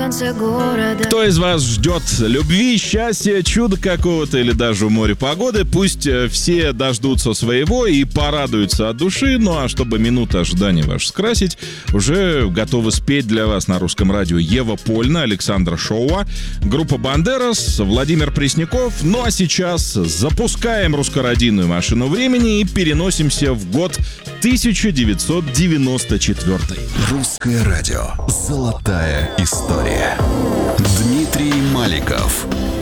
конце города. Кто из вас ждет любви, счастья, чуда какого-то или даже у моря погоды? Пусть все дождутся своего и порадуются от души. Ну а чтобы минуту ожидания ваши скрасить, уже готовы спеть для вас на русском радио Ева Польна, Александра Шоуа, группа «Бандерас», Владимир Пресняков. Ну а сейчас запускаем русскородийную машину времени и переносимся в год 1994. Русское радио. Золотая история. Дмитрий Маликов.